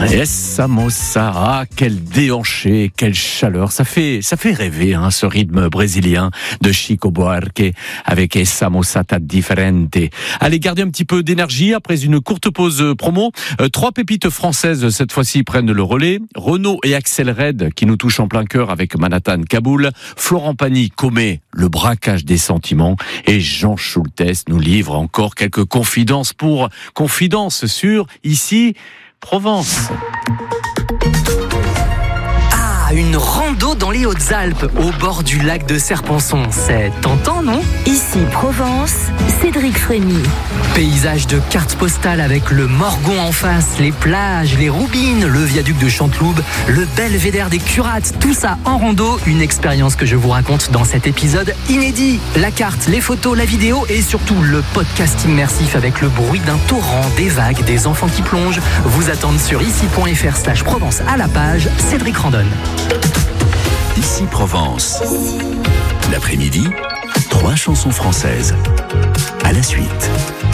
Essa moça, ah, quel déhanché, quelle chaleur. Ça fait rêver, ce rythme brésilien de Chico Buarque avec Essa moça tá diferente. Allez, gardez un petit peu d'énergie après une courte pause promo. 3 pépites françaises, cette fois-ci, prennent le relais. Renaud et Axel Red, qui nous touchent en plein cœur avec Manhattan Kaboul. Florent Pagny commet le braquage des sentiments. Et Jean Schultes nous livre encore quelques confidences sur, ici, Provence. Une rando dans les Hautes-Alpes, au bord du lac de Serponçon. C'est tentant, non ? Ici Provence, Cédric Frémy. Paysage de cartes postales avec le Morgon en face, les plages, les Roubines, le viaduc de Chanteloube, le belvédère des Curates, tout ça en rando. Une expérience que je vous raconte dans cet épisode inédit. La carte, les photos, la vidéo et surtout le podcast immersif avec le bruit d'un torrent, des vagues, des enfants qui plongent vous attendent sur ici.fr/Provence à la page Cédric Randonne. Ici Provence. L'après-midi, 3 chansons françaises. À la suite.